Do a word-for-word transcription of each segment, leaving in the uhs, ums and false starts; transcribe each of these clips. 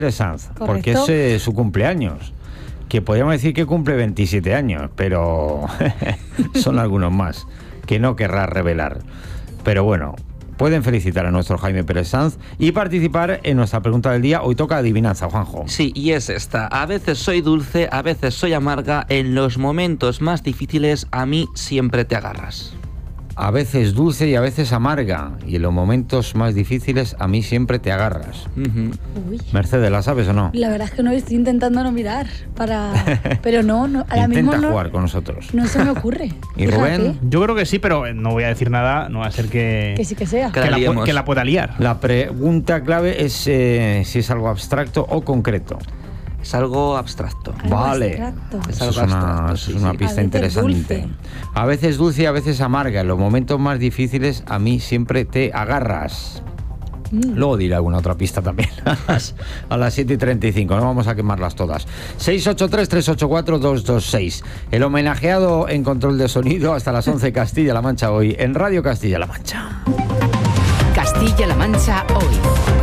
Sanz, porque es eh, su cumpleaños, que podríamos decir que cumple veintisiete años, pero son algunos más que no querrá revelar. Pero bueno, pueden felicitar a nuestro Jaime Pérez Sanz y participar en nuestra pregunta del día. Hoy toca adivinanza, Juanjo. Sí, y es esta. A veces soy dulce, a veces soy amarga. En los momentos más difíciles a mí siempre te agarras. A veces dulce y a veces amarga, y en los momentos más difíciles a mí siempre te agarras. Uh-huh. Uy. Mercedes, ¿la sabes o no? La verdad es que no, estoy intentando no mirar para, pero no, no ahora Intenta mismo no, jugar con nosotros. no se me ocurre. ¿Y Fíjate, Rubén? Yo creo que sí, pero no voy a decir nada, no va a ser que, que sí que sea. Que que, la la, pu- liemos. que la pueda liar. La pregunta clave es eh, si es algo abstracto o concreto. Es algo abstracto. Algo Vale, abstracto. Es eso algo es una, abstracto, eso sí, es una sí. pista A veces interesante. dulce. A veces dulce y a veces amarga. En los momentos más difíciles a mí siempre te agarras. Mm. Luego diré alguna otra pista también a las, a las siete y treinta y cinco. No vamos a quemarlas todas. seis ocho tres, tres ocho cuatro, dos dos seis. El homenajeado en control de sonido hasta las once, Castilla-La Mancha hoy en Radio Castilla-La Mancha. Castilla-La Mancha hoy.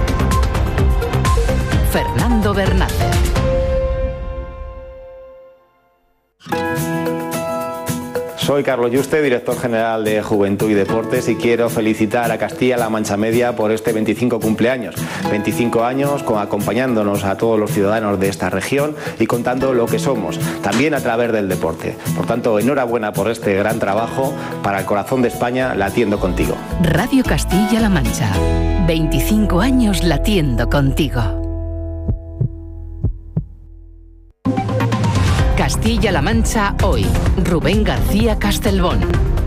Fernando Bernández. Soy Carlos Yuste, director general de Juventud y Deportes, y quiero felicitar a Castilla-La Mancha Media por este veinticinco cumpleaños. veinticinco años con, acompañándonos a todos los ciudadanos de esta región y contando lo que somos, también a través del deporte. Por tanto, enhorabuena por este gran trabajo. Para el corazón de España, latiendo contigo. Radio Castilla-La Mancha. veinticinco años latiendo contigo. Castilla-La Mancha hoy. Rubén García Castelbón.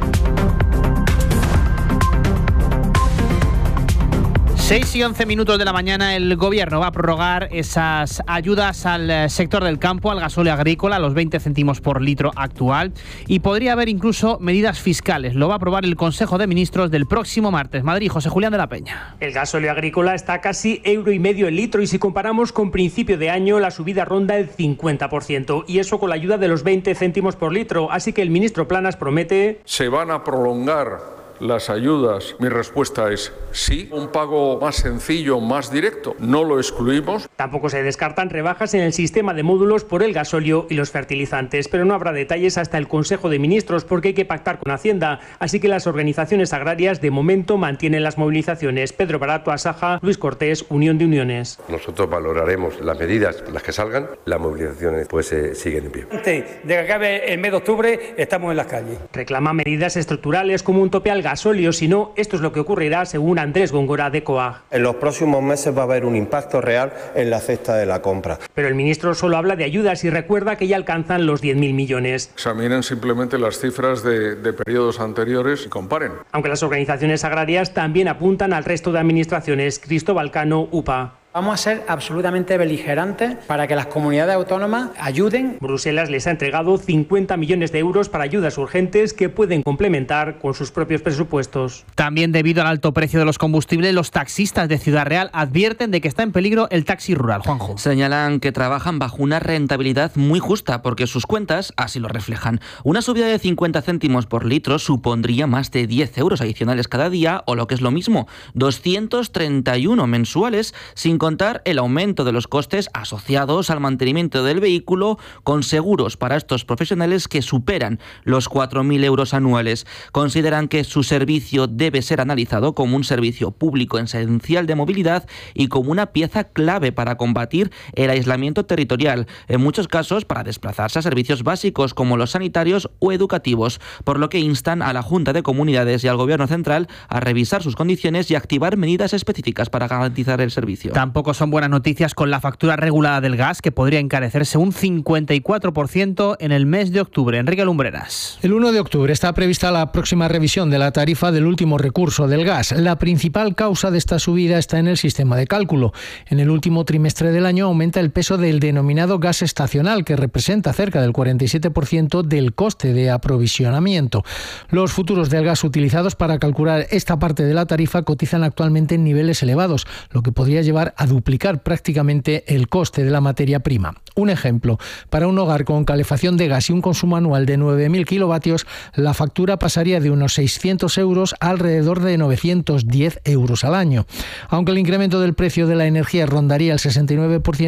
seis y once minutos de la mañana, el gobierno va a prorrogar esas ayudas al sector del campo, al gasóleo agrícola, a los veinte céntimos por litro actual, y podría haber incluso medidas fiscales. Lo va a aprobar el Consejo de Ministros del próximo martes. Madrid, José Julián de la Peña. El gasóleo agrícola está a casi euro y medio el litro, y si comparamos con principio de año, la subida ronda el cincuenta por ciento, y eso con la ayuda de los veinte céntimos por litro. Así que el ministro Planas promete: ¿se van a prolongar las ayudas? Mi respuesta es sí. Un pago más sencillo, más directo, no lo excluimos. Tampoco se descartan rebajas en el sistema de módulos por el gasóleo y los fertilizantes, pero no habrá detalles hasta el Consejo de Ministros porque hay que pactar con Hacienda, así que las organizaciones agrarias de momento mantienen las movilizaciones. Pedro Barato, Asaja, Luis Cortés, Unión de Uniones. Nosotros valoraremos las medidas, las que salgan, las movilizaciones pues eh, siguen en pie. Antes de que acabe el mes de octubre estamos en las calles. Reclama medidas estructurales como un tope al gas gasóleo, si no, esto es lo que ocurrirá según Andrés Góngora de COAG. En los próximos meses va a haber un impacto real en la cesta de la compra. Pero el ministro solo habla de ayudas y recuerda que ya alcanzan los diez mil millones. Examinen simplemente las cifras de, de periodos anteriores y comparen. Aunque las organizaciones agrarias también apuntan al resto de administraciones. Cristóbal Cano, U P A. Vamos a ser absolutamente beligerantes para que las comunidades autónomas ayuden. Bruselas les ha entregado cincuenta millones de euros para ayudas urgentes que pueden complementar con sus propios presupuestos. También debido al alto precio de los combustibles, los taxistas de Ciudad Real advierten de que está en peligro el taxi rural. Juanjo. Señalan que trabajan bajo una rentabilidad muy justa porque sus cuentas así lo reflejan. Una subida de cincuenta céntimos por litro supondría más de diez euros adicionales cada día, o lo que es lo mismo, doscientos treinta y uno mensuales, sin contar el aumento de los costes asociados al mantenimiento del vehículo, con seguros para estos profesionales que superan los cuatro mil euros anuales. Consideran que su servicio debe ser analizado como un servicio público esencial de movilidad y como una pieza clave para combatir el aislamiento territorial, en muchos casos para desplazarse a servicios básicos como los sanitarios o educativos, por lo que instan a la Junta de Comunidades y al Gobierno Central a revisar sus condiciones y activar medidas específicas para garantizar el servicio. Tampoco son buenas noticias con la factura regulada del gas, que podría encarecerse un cincuenta y cuatro por ciento en el mes de octubre. Enrique Lumbreras. El uno de octubre está prevista la próxima revisión de la tarifa del último recurso del gas. La principal causa de esta subida está en el sistema de cálculo. En el último trimestre del año aumenta el peso del denominado gas estacional, que representa cerca del cuarenta y siete por ciento del coste de aprovisionamiento. Los futuros del gas utilizados para calcular esta parte de la tarifa cotizan actualmente en niveles elevados, lo que podría llevar a duplicar prácticamente el coste de la materia prima. Un ejemplo, para un hogar con calefacción de gas y un consumo anual de nueve mil kilovatios, la factura pasaría de unos seiscientos euros a alrededor de novecientos diez euros al año. Aunque el incremento del precio de la energía rondaría el sesenta y nueve por ciento,